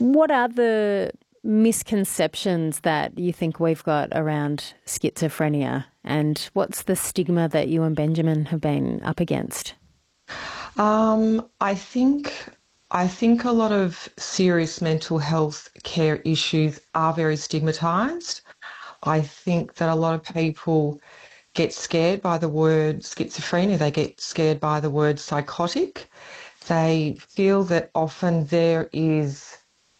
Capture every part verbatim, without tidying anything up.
What are the misconceptions that you think we've got around schizophrenia, and what's the stigma that you and Benjamin have been up against? Um, I think I think a lot of serious mental health care issues are very stigmatised. I think that a lot of people get scared by the word schizophrenia. They get scared by the word psychotic. They feel that often there is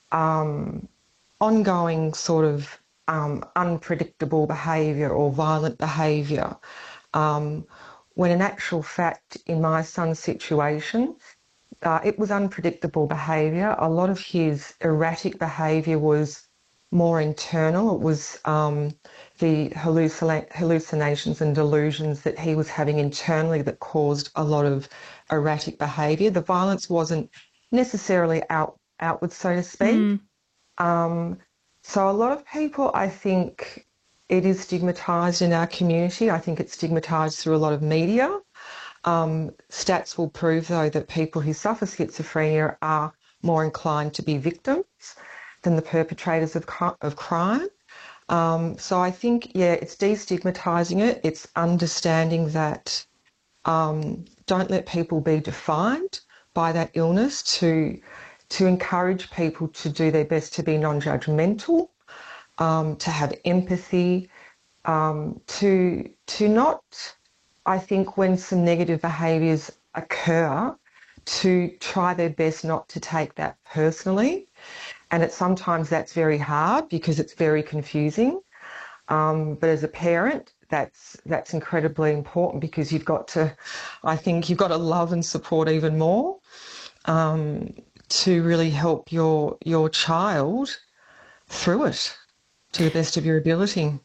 um, ongoing sort of um, unpredictable behaviour or violent behaviour. Um, when in actual fact, in my son's situation, uh, it was unpredictable behaviour. A lot of his erratic behaviour was more internal. It was um, the hallucina- hallucinations and delusions that he was having internally that caused a lot of erratic behaviour. The violence wasn't necessarily out outward, so to speak. Mm. Um, so a lot of people, I think, it is stigmatised in our community. I think it's stigmatised through a lot of media. Um, stats will prove, though, that people who suffer schizophrenia are more inclined to be victims than the perpetrators of, of crime. Um, so I think, yeah, it's destigmatising it. It's understanding that um, don't let people be defined by that illness, to to encourage people to do their best to be non-judgmental, um, to have empathy, um, to to not, I think, when some negative behaviours occur, to try their best not to take that personally. And it sometimes that's very hard because it's very confusing. Um, but as a parent, that's that's incredibly important, because you've got to, I think, you've got to love and support even more, um, to really help your your child through it to the best of your ability.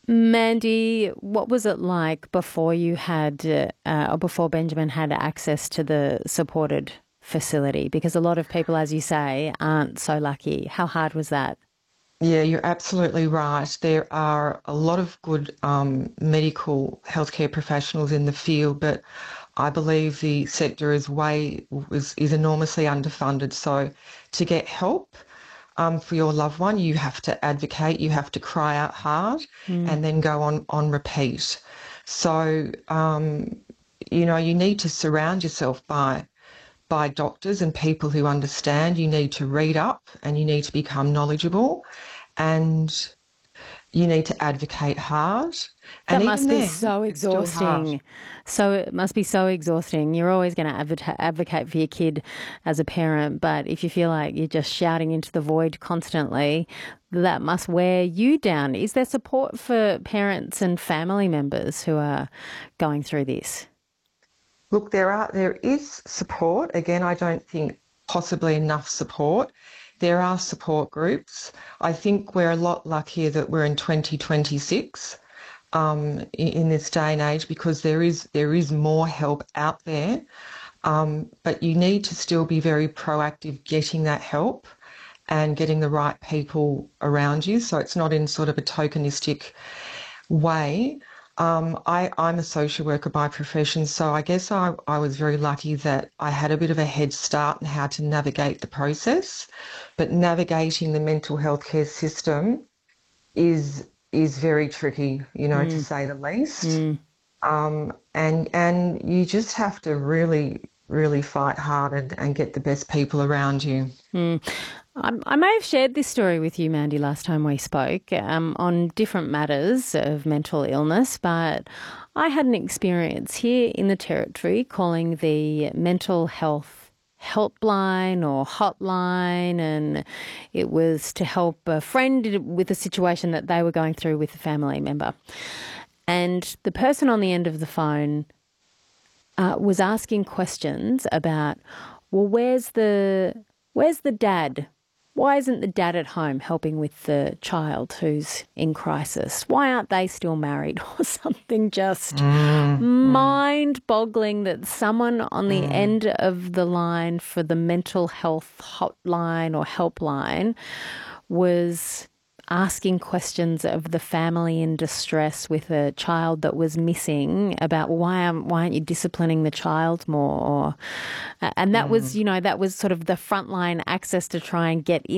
Mandy, what was it like before you had, uh, or before Benjamin had access to the supported facility? Because a lot of people, as you say, aren't so lucky. How hard was that? Yeah, you're absolutely right. There are a lot of good um, medical healthcare professionals in the field, but I believe the sector is way is, is enormously underfunded. So to get help um, for your loved one, you have to advocate, you have to cry out hard, Mm. and then go on on repeat. So um, you know, you need to surround yourself by by doctors and people who understand. You need to read up and you need to become knowledgeable, and you need to advocate hard. That And even must be then, so it's still hard. exhausting. So it must be so exhausting. You're always going to advocate advocate for your kid as a parent, but if you feel like you're just shouting into the void constantly, that must wear you down. Is there support for parents and family members who are going through this? Look, there are there is support. Again, I don't think possibly enough support. There are support groups. I think we're a lot luckier that we're in twenty twenty-six, um, in, in this day and age, because there is there is more help out there. Um, but you need to still be very proactive getting that help and getting the right people around you. So it's not in sort of a tokenistic way. Um, I, I'm a social worker by profession, so I guess I, I was very lucky that I had a bit of a head start in how to navigate the process. But navigating the mental health care system is is very tricky, you know, to Mm, say the least. mm. Um, and and you just have to really, really fight hard and, and get the best people around you. Mm. I, I may have shared this story with you, Mandy, last time we spoke, um, on different matters of mental illness, but I had an experience here in the Territory calling the mental health helpline or hotline, and it was to help a friend with a situation that they were going through with a family member. And the person on the end of the phone uh, was asking questions about, well, where's the where's the dad? Why isn't the dad at home helping with the child who's in crisis? Why aren't they still married? Or something just Mm, mm, mind-boggling that someone on the mm. end of the line for the mental health hotline or helpline was asking questions of the family in distress with a child that was missing about, well, why aren't, why aren't you disciplining the child more? Or, and that was, Mm. you know, that was sort of the frontline access to try and get